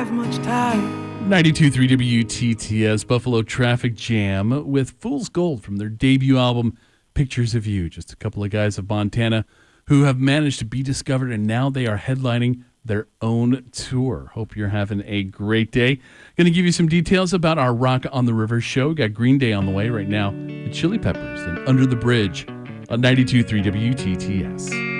have much time. 92.3 WTTS Buffalo Traffic Jam with Fool's Gold from their debut album, Pictures of You. Just a couple of guys of Montana who have managed to be discovered, and now they are headlining their own tour. Hope you're having a great day. Going to give you some details about our Rock on the River show. Got Green Day on the way right now, the Chili Peppers, and Under the Bridge on 92.3 WTTS.